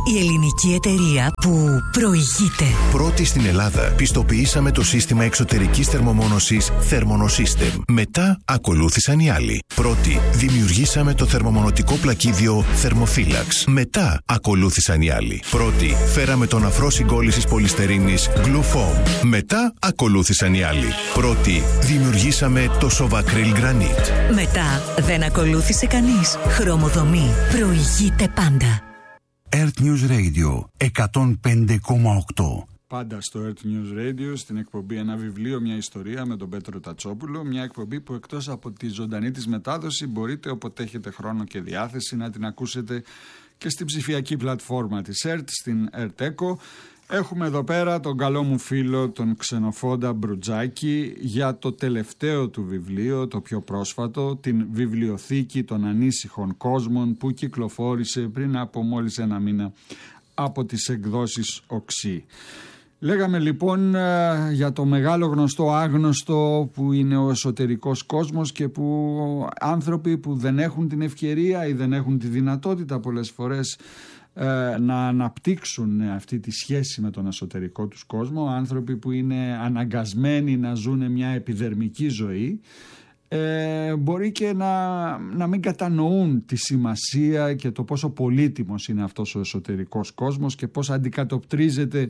Η ελληνική εταιρεία που προηγείται. Πρώτη στην Ελλάδα πιστοποιήσαμε το σύστημα εξωτερικής θερμομόνωσης Thermonosystem. Μετά ακολούθησαν οι άλλοι. Πρώτη δημιουργήσαμε το θερμομονωτικό πλακίδιο Thermophilax. Μετά ακολούθησαν οι άλλοι. Πρώτη φέραμε τον αφρό συγκόλλησης πολυστερίνης Glufoam. Μετά ακολούθησαν οι άλλοι. Πρώτη δημιουργήσαμε το Sovacryl Granite. Μετά δεν ακολούθησε κανείς. Χρωμοδομή. Προηγείται πάντα. Earth News Radio 105,8. Πάντα στο Earth News Radio, στην εκπομπή Ένα βιβλίο, μια ιστορία με τον Πέτρο Τατσόπουλο. Μια εκπομπή που εκτός από τη ζωντανή της μετάδοση μπορείτε όποτε έχετε χρόνο και διάθεση να την ακούσετε και στην ψηφιακή πλατφόρμα της Earth, στην Earth Echo. Έχουμε εδώ πέρα τον καλό μου φίλο, τον Ξενοφόντα Μπρουτζάκη, για το τελευταίο του βιβλίο, το πιο πρόσφατο, την βιβλιοθήκη των ανήσυχων κόσμων, που κυκλοφόρησε πριν από μόλις ένα μήνα από τις εκδόσεις Οξύ. Λέγαμε λοιπόν για το μεγάλο γνωστό άγνωστο που είναι ο εσωτερικός κόσμος και που άνθρωποι που δεν έχουν την ευκαιρία ή δεν έχουν τη δυνατότητα πολλές φορές να αναπτύξουν αυτή τη σχέση με τον εσωτερικό τους κόσμο, άνθρωποι που είναι αναγκασμένοι να ζουν μια επιδερμική ζωή, μπορεί και να μην κατανοούν τη σημασία και το πόσο πολύτιμος είναι αυτός ο εσωτερικός κόσμος και πώς αντικατοπτρίζεται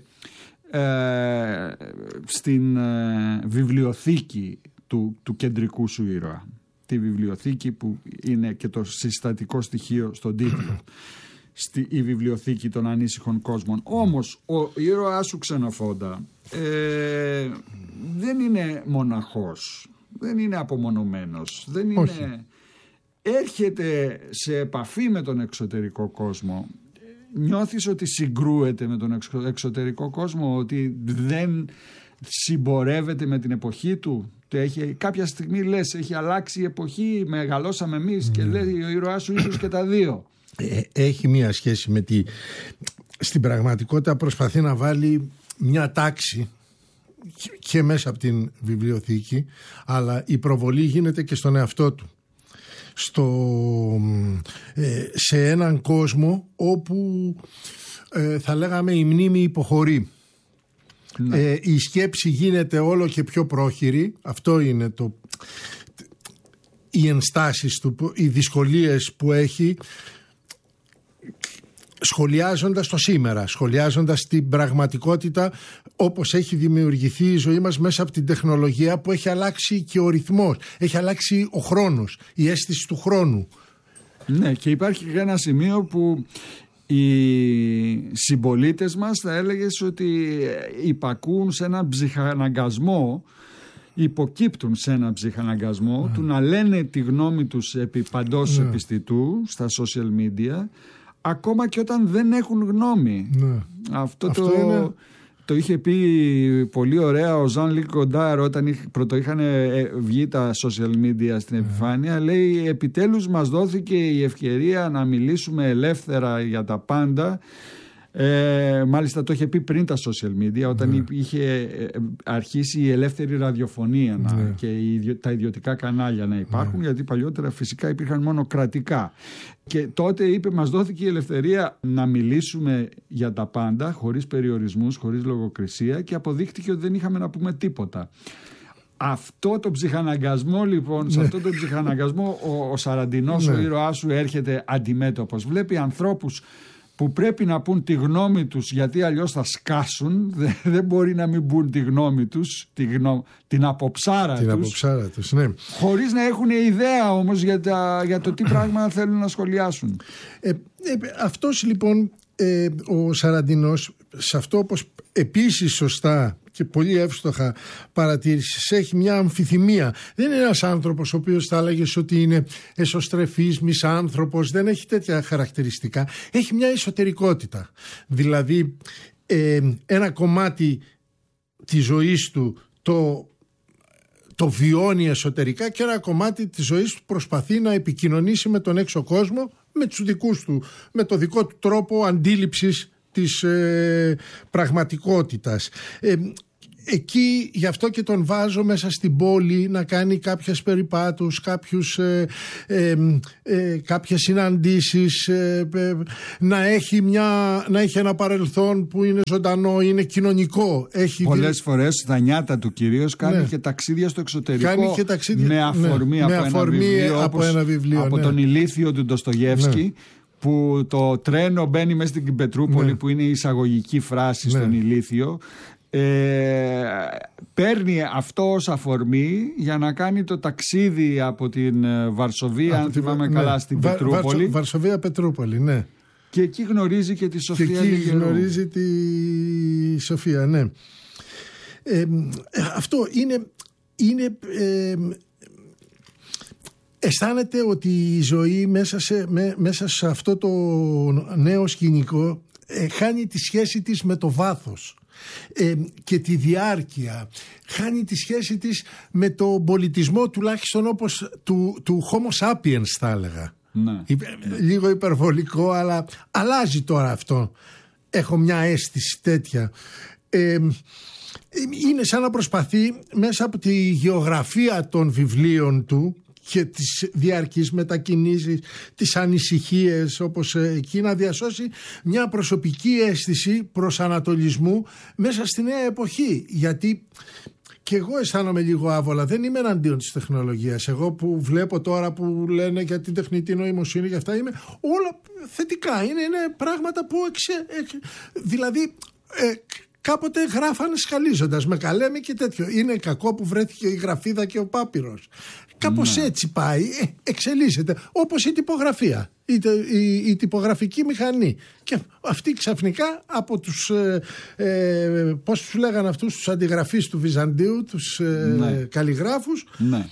στην βιβλιοθήκη του κεντρικού σου ήρωα. Τη βιβλιοθήκη που είναι και το συστατικό στοιχείο στον τίτλο. Η βιβλιοθήκη των ανήσυχων κόσμων. Όμως ο ήρωάς σου, Ξενοφόντα, δεν είναι μοναχός, δεν είναι απομονωμένος, δεν είναι... Όχι. Έρχεται σε επαφή με τον εξωτερικό κόσμο. Νιώθεις ότι συγκρούεται με τον εξωτερικό κόσμο, ότι δεν συμπορεύεται με την εποχή του? Κάποια στιγμή λες, έχει αλλάξει η εποχή, μεγαλώσαμε εμείς, και λέει ο ήρωάς σου ίσως και τα δύο. Έχει μία σχέση με στην πραγματικότητα προσπαθεί να βάλει μια τάξη και μέσα από την βιβλιοθήκη, αλλά η προβολή γίνεται και στον εαυτό του, σε έναν κόσμο όπου θα λέγαμε η μνήμη υποχωρεί. Η σκέψη γίνεται όλο και πιο πρόχειρη. Αυτό είναι οι ενστάσεις του, οι δυσκολίες που έχει, σχολιάζοντας το σήμερα, σχολιάζοντας την πραγματικότητα όπως έχει δημιουργηθεί η ζωή μας μέσα από την τεχνολογία, που έχει αλλάξει και ο ρυθμός, έχει αλλάξει ο χρόνος, η αίσθηση του χρόνου. Ναι, και υπάρχει και ένα σημείο που οι συμπολίτες μας, θα έλεγες ότι υπακούν σε έναν ψυχαναγκασμό, υποκύπτουν σε έναν ψυχαναγκασμό του να λένε τη γνώμη τους επί παντός επιστητού στα social media, ακόμα και όταν δεν έχουν γνώμη. Αυτό το είχε πει πολύ ωραία ο Ζαν Λουκ Γκοντάρ όταν είχαν βγει τα social media στην επιφάνεια. Λέει, επιτέλους μας δόθηκε η ευκαιρία να μιλήσουμε ελεύθερα για τα πάντα. Μάλιστα το είχε πει πριν τα social media, όταν είχε αρχίσει η ελεύθερη ραδιοφωνία και τα ιδιωτικά κανάλια να υπάρχουν, γιατί παλιότερα φυσικά υπήρχαν μόνο κρατικά. Και τότε είπε, μας δόθηκε η ελευθερία να μιλήσουμε για τα πάντα, χωρίς περιορισμούς, χωρίς λογοκρισία, και αποδείχτηκε ότι δεν είχαμε να πούμε τίποτα. Αυτό το ψυχαναγκασμό λοιπόν, σε αυτό το ψυχαναγκασμό ο Σαραντινός, ο ήρωάς σου, έρχεται αντιμέτωπος. Βλέπει ανθρώπους που πρέπει να πούν τη γνώμη τους, γιατί αλλιώς θα σκάσουν, δεν μπορεί να μην πούν τη γνώμη τους, την αποψάρα τους, ναι. Χωρίς να έχουν ιδέα όμως για το τι πράγμα θέλουν να σχολιάσουν. Αυτός λοιπόν ο Σαραντινός, σε αυτό όπως επίσης σωστά και πολύ εύστοχα παρατήρησης, έχει μια αμφιθυμία. Δεν είναι ένας άνθρωπος ο οποίος θα έλεγες ότι είναι εσωστρεφής, μισάνθρωπος, δεν έχει τέτοια χαρακτηριστικά. Έχει μια εσωτερικότητα. Δηλαδή ένα κομμάτι της ζωής του το βιώνει εσωτερικά, και ένα κομμάτι της ζωής του προσπαθεί να επικοινωνήσει με τον έξω κόσμο, με τους δικούς του, με το δικό του τρόπο αντίληψης της πραγματικότητας. εκεί γι' αυτό και τον βάζω μέσα στην πόλη να κάνει κάποιες περιπάτους, κάποιες συναντήσεις, να έχει ένα παρελθόν που είναι ζωντανό, είναι κοινωνικό. Πολλές φορές στα νιάτα του κυρίως κάνει και ταξίδια στο εξωτερικό, με αφορμή από ένα βιβλίο, από τον Ηλίθιο του Ντοστογεύσκη, που το τρένο μπαίνει μέσα στην Πετρούπολη, που είναι η εισαγωγική φράση στον Ηλίθιο. Παίρνει αυτό ως αφορμή για να κάνει το ταξίδι από την Βαρσοβία, αν θυμάμαι καλά, στην Πετρούπολη. Βαρσοβία-Πετρούπολη, ναι. Και εκεί γνωρίζει και τη Σοφία. Και εκεί γνωρίζει τη Σοφία, ναι. Αυτό είναι αισθάνεται ότι η ζωή μέσα σε αυτό το νέο σκηνικό χάνει τη σχέση της με το βάθος και τη διάρκεια, χάνει τη σχέση της με τον πολιτισμό, τουλάχιστον όπως του Homo sapiens θα έλεγα. Ναι. Λίγο υπερβολικό, αλλά αλλάζει τώρα αυτό. Έχω μια αίσθηση τέτοια. Είναι σαν να προσπαθεί μέσα από τη γεωγραφία των βιβλίων του και τις διαρκείς μετακινήσεις, τις ανησυχίες όπως εκεί, να διασώσει μια προσωπική αίσθηση προσανατολισμού μέσα στη νέα εποχή. Γιατί και εγώ αισθάνομαι λίγο άβολα, δεν είμαι εναντίον της τεχνολογίας. Εγώ που βλέπω τώρα που λένε για την τεχνητή νοημοσύνη και αυτά, είμαι όλα θετικά, είναι πράγματα που δηλαδή κάποτε γράφανε σκαλίζοντας με καλέμι και τέτοιο. Είναι κακό που βρέθηκε η γραφίδα και ο πάπυρος. Κάπως έτσι πάει, εξελίσσεται, όπως η τυπογραφία, η τυπογραφική μηχανή. Και αυτή ξαφνικά από τους, πώς τους λέγανε αυτούς, τους αντιγραφείς του Βυζαντίου, τους καλλιγράφους,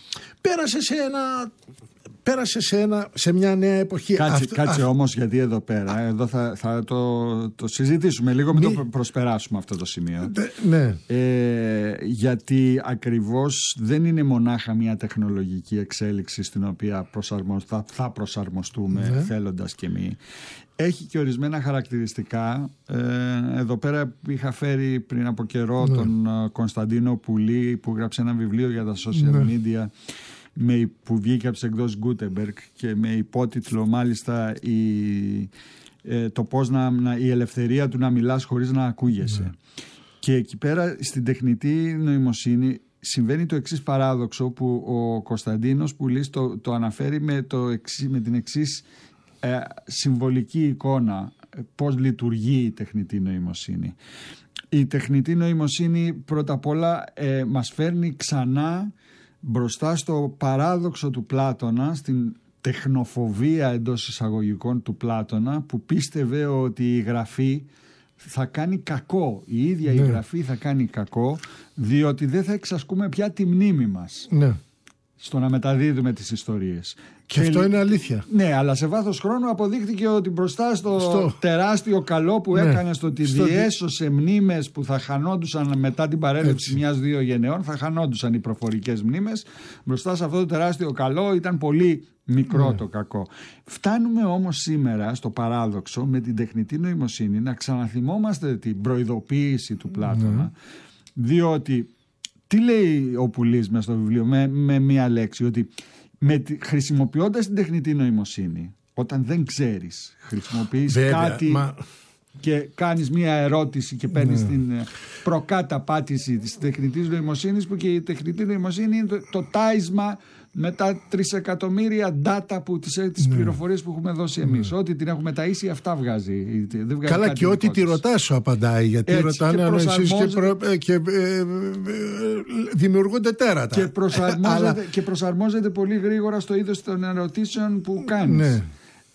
πέρασε σε μια νέα εποχή. Κάτσε όμως, γιατί εδώ πέρα, εδώ θα το συζητήσουμε λίγο, μην το προσπεράσουμε αυτό το σημείο. Ναι. Γιατί ακριβώς δεν είναι μονάχα μια τεχνολογική εξέλιξη στην οποία θα προσαρμοστούμε θέλοντας και μη. Έχει και ορισμένα χαρακτηριστικά. Εδώ πέρα είχα φέρει πριν από καιρό τον Κωνσταντίνο Πουλή, που γράψε ένα βιβλίο για τα social media, που βγήκε από τις εκδόσεις Gutenberg και με υπότιτλο μάλιστα το πώς η ελευθερία του να μιλάς χωρίς να ακούγεσαι. Και εκεί πέρα στην τεχνητή νοημοσύνη συμβαίνει το εξής παράδοξο, που ο Κωνσταντίνος Πουλής το αναφέρει με την εξής συμβολική εικόνα πώς λειτουργεί η τεχνητή νοημοσύνη. Η τεχνητή νοημοσύνη πρώτα απ' όλα μας φέρνει ξανά μπροστά στο παράδοξο του Πλάτωνα, στην τεχνοφοβία εντός εισαγωγικών του Πλάτωνα, που πίστευε ότι η γραφή θα κάνει κακό, η ίδια η γραφή θα κάνει κακό, διότι δεν θα εξασκούμε πια τη μνήμη μας στο να μεταδίδουμε τις ιστορίες. Και αυτό είναι αλήθεια. Ναι, αλλά σε βάθος χρόνου αποδείχθηκε ότι μπροστά στο τεράστιο καλό που έκανε, στο ότι διέσωσε μνήμες που θα χανόντουσαν μετά την παρέλευση μιας-δύο γενεών, θα χανόντουσαν οι προφορικές μνήμες. Μπροστά σε αυτό το τεράστιο καλό ήταν πολύ μικρό το κακό. Φτάνουμε όμως σήμερα στο παράδοξο με την τεχνητή νοημοσύνη να ξαναθυμόμαστε την προειδοποίηση του Πλάτωνα, διότι τι λέει ο Πουλής μες στο βιβλίο με μία λέξη, ότι χρησιμοποιώντας την τεχνητή νοημοσύνη, όταν δεν ξέρεις, χρησιμοποιείς κάτι και κάνεις μία ερώτηση και παίρνεις την προκάταπάτηση της τεχνητής νοημοσύνης, που και η τεχνητή νοημοσύνη είναι το τάισμα με τα 3 εκατομμύρια data τις πληροφορίες που έχουμε δώσει εμείς. Ό,τι την έχουμε ταΐσει, αυτά βγάζει. Δεν βγάζει. Καλά, και ό,τι τη ρωτάς σου απαντάει, γιατί έτσι, ρωτάνε και δημιουργούνται τέρατα. Και προσαρμόζεται πολύ γρήγορα στο είδος των ερωτήσεων που κάνεις.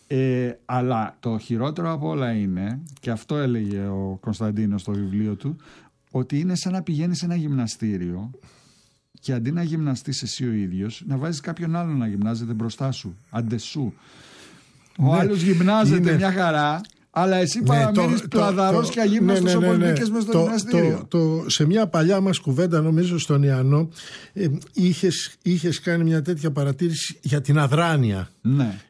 Αλλά το χειρότερο από όλα είναι, και αυτό έλεγε ο Κωνσταντίνος στο βιβλίο του, ότι είναι σαν να πηγαίνεις σε ένα γυμναστήριο και αντί να γυμναστείς εσύ ο ίδιος, να βάζεις κάποιον άλλον να γυμνάζεται μπροστά σου, αντεσού. Ο άλλος γυμνάζεται μια χαρά, αλλά εσύ παραμένεις πλαδαρός και αγύμναστος όπως μπήκες μες στο γυμναστήριο. Σε μια παλιά μας κουβέντα, νομίζω στον Ιαννό, είχες κάνει μια τέτοια παρατήρηση για την αδράνεια.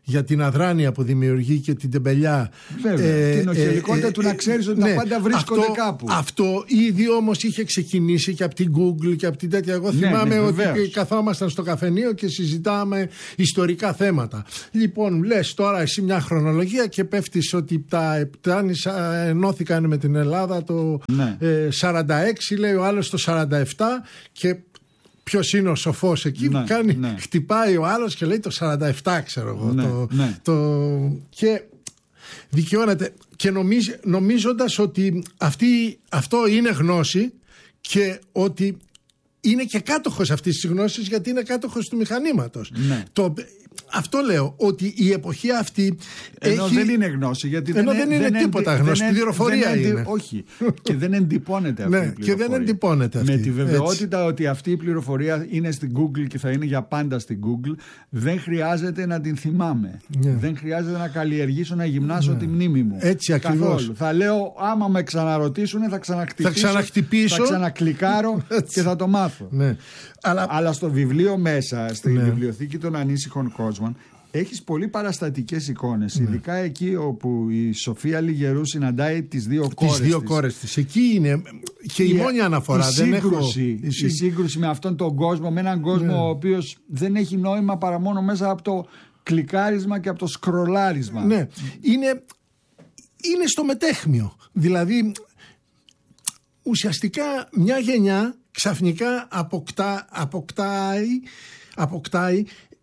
για την αδράνεια που δημιουργεί και την τεμπελιά. Βέβαια, την οχελικότητα του να ξέρεις ότι τα πάντα βρίσκονται κάπου. Αυτό ήδη όμως είχε ξεκινήσει και από την Google και από την τέτοια. Εγώ θυμάμαι ότι καθόμασταν στο καφενείο και συζητάμε ιστορικά θέματα. Λοιπόν, λες τώρα εσύ μια χρονολογία και πέφτεις ότι τα Επτάνης ενώθηκαν με την Ελλάδα το 46, λέει ο άλλος το 47, και ποιος είναι ο σοφός εκεί που κάνει, χτυπάει ο άλλος και λέει το 47, ξέρω εγώ. Και δικαιώνεται. Και νομίζοντας ότι αυτό είναι γνώση και ότι είναι και κάτοχος αυτής της γνώσης, γιατί είναι κάτοχος του μηχανήματος. Αυτό λέω, ότι η εποχή αυτή ενώ δεν είναι γνώση, γιατί δεν είναι τίποτα γνώση, πληροφορία είναι. Όχι, και δεν εντυπώνεται αυτή η πληροφορία. Και δεν εντυπώνεται αυτή. Με τη βεβαιότητα ότι αυτή η πληροφορία είναι στην Google και θα είναι για πάντα στην Google, δεν χρειάζεται να την θυμάμαι. Δεν χρειάζεται να καλλιεργήσω, να γυμνάσω τη μνήμη μου. Έτσι ακριβώς. Θα λέω, άμα με ξαναρωτήσουν, θα ξαναχτυπήσω, θα ξανακλικάρω και θα το μάθω. Αλλά στο βιβλίο μέσα, στη βιβλιοθήκη των ανήσυχων κόσμων, έχεις πολύ παραστατικές εικόνες, ειδικά εκεί όπου η Σοφία Λιγερού συναντάει τις δύο κόρες της. Εκεί είναι και η μόνη αναφορά. Η σύγκρουση με αυτόν τον κόσμο, με έναν κόσμο ο οποίος δεν έχει νόημα παρά μόνο μέσα από το κλικάρισμα και από το σκρολάρισμα. Ναι, είναι στο μετέχμιο. Δηλαδή ουσιαστικά μια γενιά ξαφνικά αποκτάει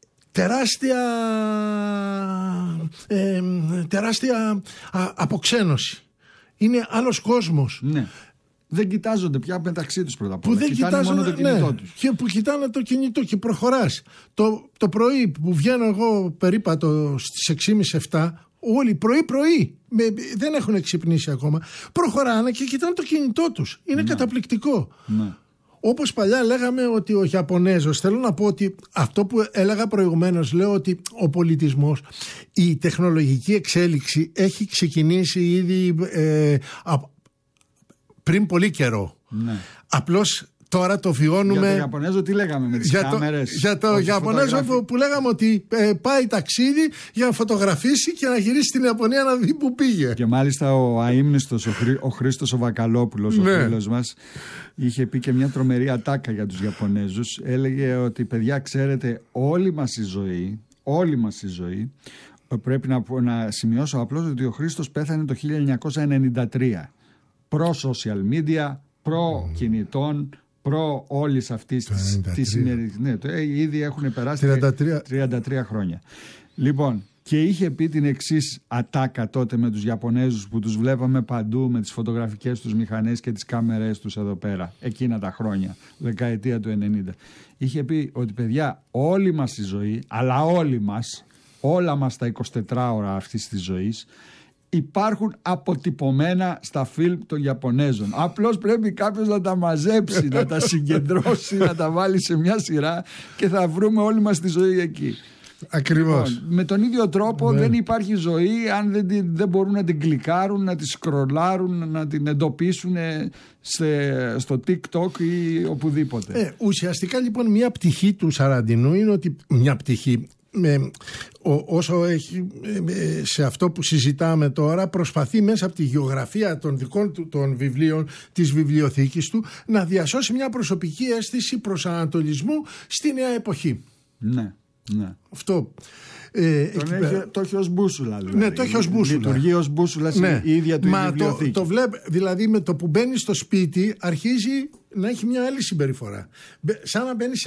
τεράστια αποξένωση. Είναι άλλος κόσμος. Ναι. Δεν κοιτάζονται πια μεταξύ τους πρώτα απ' όλα. Κοιτάνε μόνο το κινητό τους. Και που κοιτάνε το κινητό και προχωράς. Το πρωί που βγαίνω εγώ περίπατο στις 6.30-7, όλοι πρωί δεν έχουν ξυπνήσει ακόμα, προχωράνε και κοιτάνε το κινητό τους. Είναι καταπληκτικό. Όπως παλιά λέγαμε ότι ο Ιαπωνέζος, θέλω να πω ότι αυτό που έλεγα προηγουμένως, λέω ότι ο πολιτισμός, η τεχνολογική εξέλιξη έχει ξεκινήσει ήδη πριν πολύ καιρό. Απλώς τώρα το βιώνουμε. Για το Ιαπωνέζο τι λέγαμε με τις κάμερες? Για το Ιαπωνέζο που λέγαμε ότι πάει ταξίδι για να φωτογραφίσει και να γυρίσει στην Ιαπωνία να δει που πήγε. Και μάλιστα ο αείμνηστος, ο Χρήστος ο Βακαλόπουλος, ο φίλος μας, είχε πει και μια τρομερή ατάκα για τους Ιαπωνέζους. Έλεγε ότι, παιδιά, ξέρετε, όλη μας η ζωή, πρέπει να σημειώσω απλώς ότι ο Χρήστος πέθανε το 1993. Προ social media, προ κινητών, προ όλης αυτής της σημερινής. Ναι, ήδη έχουν περάσει 33 χρόνια. Λοιπόν, και είχε πει την εξής ατάκα τότε με τους Ιαπωνέζους που τους βλέπαμε παντού με τις φωτογραφικές τους μηχανές και τις κάμερές τους εδώ πέρα, εκείνα τα χρόνια, δεκαετία του 90. Είχε πει ότι, παιδιά, όλη μας η ζωή, αλλά όλα μας τα 24 ώρα αυτής της ζωής, υπάρχουν αποτυπωμένα στα φιλμ των Ιαπωνέζων. Απλώς πρέπει κάποιος να τα μαζέψει, να τα συγκεντρώσει, να τα βάλει σε μια σειρά και θα βρούμε όλη μας τη ζωή εκεί. Ακριβώς. Λοιπόν, με τον ίδιο τρόπο δεν υπάρχει ζωή αν δεν μπορούν να την κλικάρουν, να τη σκρολάρουν, να την εντοπίσουν στο TikTok ή οπουδήποτε. Ουσιαστικά λοιπόν μια πτυχή του Σαραντινού είναι ότι μια πτυχή όσο έχει σε αυτό που συζητάμε τώρα, προσπαθεί μέσα από τη γεωγραφία των δικών του των βιβλίων, της βιβλιοθήκης του, να διασώσει μια προσωπική αίσθηση προσανατολισμού στη νέα εποχή. Ναι. Αυτό το έχει ως μπούσουλα δηλαδή. Ναι, το έχει ως μπούσουλα. Λειτουργεί ως μπούσουλα η ίδια του η βιβλιοθήκη. Το βλέπει, δηλαδή με το που μπαίνει στο σπίτι αρχίζει να έχει μια άλλη συμπεριφορά. Σαν να μπαίνει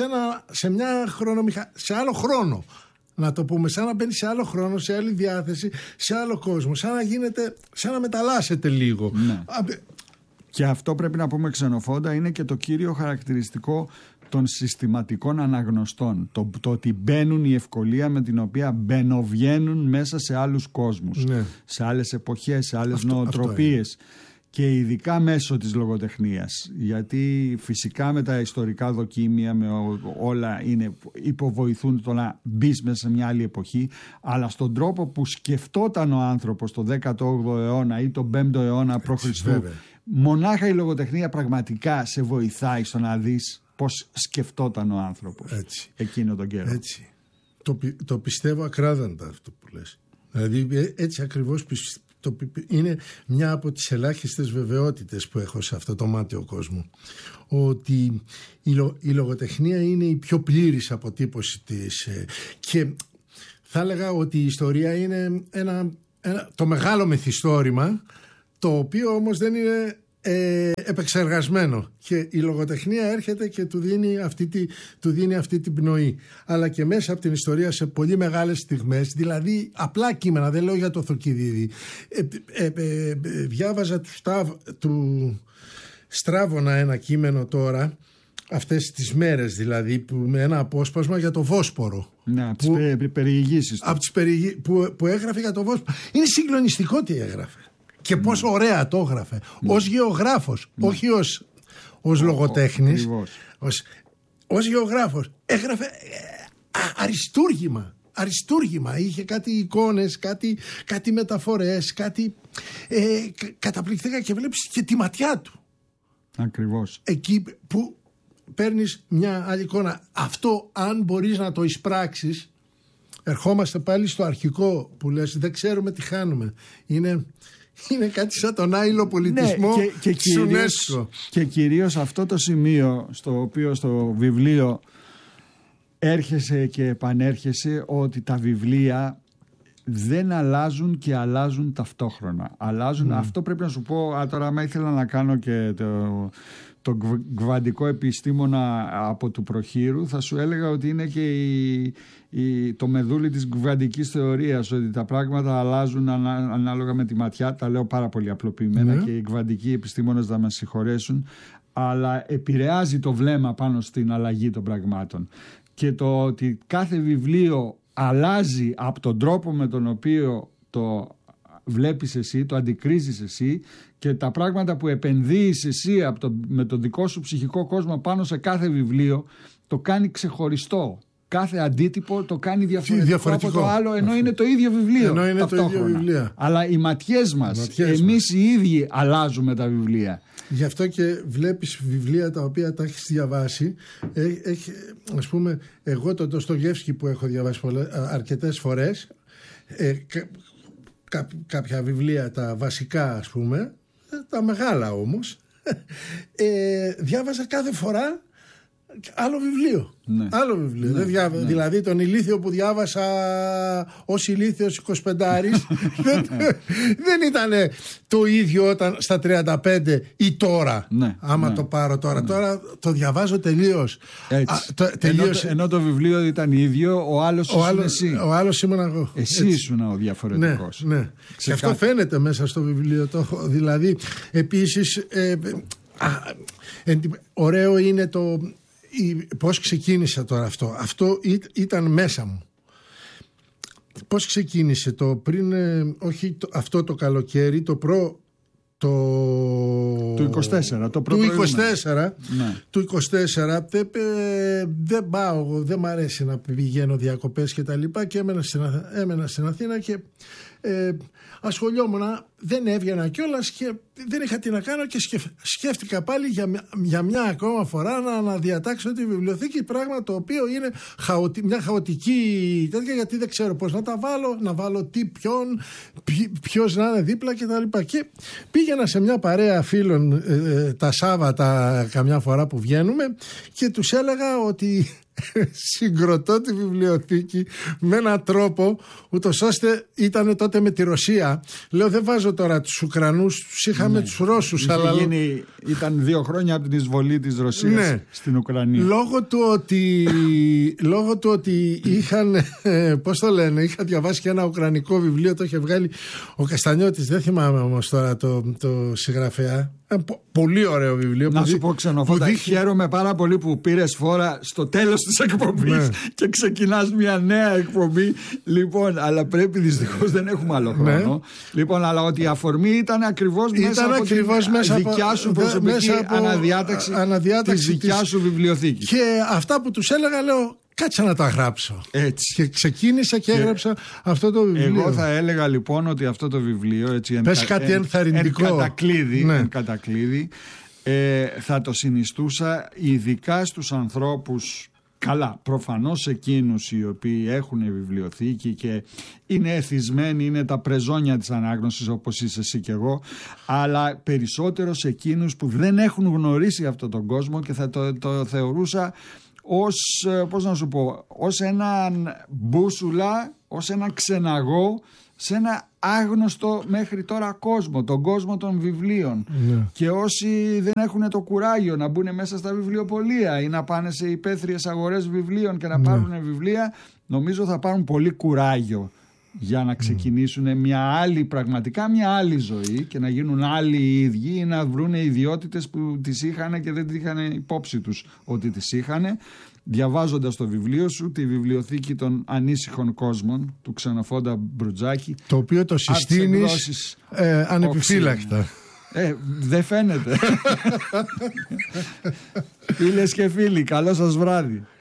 σε άλλο χρόνο. Να το πούμε, σαν να μπαίνει σε άλλο χρόνο, σε άλλη διάθεση, σε άλλο κόσμο. Σαν να μεταλλάσσεται λίγο. Ναι. Και αυτό πρέπει να πούμε ξενοφόντα, είναι και το κύριο χαρακτηριστικό των συστηματικών αναγνωστών. Το ότι μπαίνουν, η ευκολία με την οποία μπαινοβγαίνουν μέσα σε άλλους κόσμους, σε άλλες εποχές, σε άλλες νοοτροπίες. Και ειδικά μέσω της λογοτεχνίας, γιατί φυσικά με τα ιστορικά δοκίμια, με όλα υποβοηθούν το να μπεις μέσα σε μια άλλη εποχή, αλλά στον τρόπο που σκεφτόταν ο άνθρωπος το 18ο αιώνα ή τον 5ο αιώνα π.Χ. μονάχα η λογοτεχνία πραγματικά σε βοηθάει στο να δεις πώς σκεφτόταν ο άνθρωπος εκείνο τον καιρό. Έτσι. Το πιστεύω ακράδαντα αυτό που λες. Δηλαδή έτσι ακριβώς είναι μια από τις ελάχιστες βεβαιότητες που έχω σε αυτό το μάτιο κόσμο. Ότι η λογοτεχνία είναι η πιο πλήρης αποτύπωση της. Και θα έλεγα ότι η ιστορία είναι το μεγάλο μυθιστόρημα, το οποίο όμως δεν είναι επεξεργασμένο, και η λογοτεχνία έρχεται και του δίνει αυτή την πνοή, αλλά και μέσα από την ιστορία σε πολύ μεγάλες στιγμές, δηλαδή απλά κείμενα, δεν λέω για το Θουκυδίδη. Διάβαζα του Στράβωνα ένα κείμενο τώρα, αυτές τις μέρες δηλαδή, με ένα απόσπασμα για το Βόσπορο. Ναι, από τις περιηγήσεις που έγραφε για το Βόσπορο. Είναι συγκλονιστικό τι έγραφε. Και πόσο ωραία το έγραφε. Ως γεωγράφος, όχι ως λογοτέχνης. Ως γεωγράφος έγραφε αριστούργημα. Είχε κάτι εικόνες, κάτι μεταφορές, κάτι καταπληκτικά, και βλέπεις και τη ματιά του. Ακριβώς. Εκεί που παίρνεις μια άλλη εικόνα. Αυτό, αν μπορείς να το εισπράξεις, ερχόμαστε πάλι στο αρχικό που λες, δεν ξέρουμε τι χάνουμε. Είναι κάτι σαν τον άειλο πολιτισμό της UNESCO. Και κυρίως αυτό το σημείο στο οποίο στο βιβλίο έρχεσαι και επανέρχεσαι, ότι τα βιβλία δεν αλλάζουν και αλλάζουν ταυτόχρονα. Αυτό πρέπει να σου πω. Τώρα άμα ήθελα να κάνω και το κβαντικό επιστήμονα από του Προχείρου, θα σου έλεγα ότι είναι και το μεδούλι της κβαντικής θεωρίας, ότι τα πράγματα αλλάζουν ανάλογα με τη ματιά. Τα λέω πάρα πολύ απλοποιημένα, και οι κβαντικοί επιστήμονες θα μας συγχωρέσουν, αλλά επηρεάζει το βλέμμα πάνω στην αλλαγή των πραγμάτων. Και το ότι κάθε βιβλίο αλλάζει από τον τρόπο με τον οποίο το βλέπεις εσύ, το αντικρίζεις εσύ, και τα πράγματα που επενδύεις εσύ με τον δικό σου ψυχικό κόσμο πάνω σε κάθε βιβλίο το κάνει ξεχωριστό. Κάθε αντίτυπο το κάνει διαφορετικό από το άλλο, ενώ είναι το ίδιο βιβλίο ταυτόχρονα. Αλλά οι ματιές μας, εμείς οι ίδιοι αλλάζουμε τα βιβλία. Γι' αυτό και βλέπεις βιβλία τα οποία τα έχεις διαβάσει. Ας πούμε, εγώ το Ντοστογεύσκι που έχω διαβάσει αρκετές φορές, κάποια βιβλία τα βασικά, ας πούμε, τα μεγάλα όμως, διάβαζα κάθε φορά άλλο βιβλίο. Ναι. Άλλο βιβλίο. Ναι. Δηλαδή τον Ηλίθιο που διάβασα ως Ηλίθιος 25άρης δεν ήταν το ίδιο όταν στα 35 ή τώρα. Ναι. Άμα το πάρω τώρα. Ναι. Τώρα το διαβάζω τελείως. Ενώ το βιβλίο ήταν ίδιο, ο άλλος ήσουν εσύ. Ο άλλος ήμουν εγώ. Εσύ ήσουν ο διαφορετικός. Ναι. Και αυτό φαίνεται μέσα στο βιβλίο. Δηλαδή επίσης ωραίο είναι πώς ξεκίνησε τώρα αυτό. Αυτό ήταν μέσα μου. Πώς ξεκίνησε αυτό το καλοκαίρι, του 24, του 24, δεν πάω, δεν μ' αρέσει να πηγαίνω διακοπές και τα λοιπά, και έμενα στην Αθήνα και ασχολιόμουν, δεν έβγαινα κιόλας και δεν είχα τι να κάνω, και σκέφτηκα πάλι για μια ακόμα φορά να αναδιατάξω τη βιβλιοθήκη, πράγμα το οποίο είναι μια χαοτική τέτοια, γιατί δεν ξέρω πώς να τα βάλω, να βάλω τι, ποιος να είναι δίπλα και τα λοιπά. Και πήγαινα σε μια παρέα φίλων τα Σάββατα καμιά φορά που βγαίνουμε, και τους έλεγα ότι συγκροτώ τη βιβλιοθήκη με έναν τρόπο, ούτως ώστε ήταν τότε με τη Ρωσία. Λέω, δεν βάζω τώρα τους Ουκρανούς, τους είχαμε τους Ρώσους. Ήταν 2 χρόνια από την εισβολή της Ρωσίας στην Ουκρανία. Λόγω του ότι είχαν, πώς το λένε, είχα διαβάσει και ένα ουκρανικό βιβλίο, το είχε βγάλει ο Καστανιώτης, δεν θυμάμαι όμως τώρα το συγγραφέα. Πολύ ωραίο βιβλίο. Να σου πω, Ξενοφόντα, χαίρομαι πάρα πολύ που πήρες φόρα στο τέλος της εκπομπής και ξεκινάς μια νέα εκπομπή. Λοιπόν, αλλά πρέπει, δυστυχώς δεν έχουμε άλλο χρόνο. Λοιπόν, αλλά ότι η αφορμή ήταν ακριβώς μέσα από τη δικιά σου προσωπική αναδιάταξη της δικιάς σου βιβλιοθήκης. Και αυτά που τους έλεγα, λέω, κάτσε να τα γράψω. Έτσι. Και ξεκίνησα και έγραψα αυτό το βιβλίο. Εγώ θα έλεγα λοιπόν ότι αυτό το βιβλίο, έτσι, πες κάτι ενθαρρυντικό, εν κατακλείδη, θα το συνιστούσα ειδικά στους ανθρώπους Καλά, προφανώς εκείνους οι οποίοι έχουν βιβλιοθήκη και είναι εθισμένοι, είναι τα πρεζόνια της ανάγνωσης όπως είσαι εσύ και εγώ, αλλά περισσότερο σε εκείνους που δεν έχουν γνωρίσει αυτόν τον κόσμο και θα το θεωρούσα ως, πώς να σου πω, ως έναν μπούσουλα, ως ένα ξεναγό σε ένα άγνωστο μέχρι τώρα κόσμο, τον κόσμο των βιβλίων. Ναι. Και όσοι δεν έχουν το κουράγιο να μπουν μέσα στα βιβλιοπωλεία ή να πάνε σε υπαίθριες αγορές βιβλίων και να πάρουν βιβλία, νομίζω θα πάρουν πολύ κουράγιο για να ξεκινήσουν πραγματικά μια άλλη ζωή και να γίνουν άλλοι οι ίδιοι ή να βρουν ιδιότητες που τις είχαν και δεν τις είχαν υπόψη τους ότι τις είχαν, διαβάζοντας το βιβλίο σου, τη βιβλιοθήκη των ανήσυχων κόσμων του Ξενοφόντα Μπρουτζάκη, το οποίο το συστήνεις ανεπιφύλακτα. Δεν φαίνεται. Φίλες και φίλοι, καλό σας βράδυ.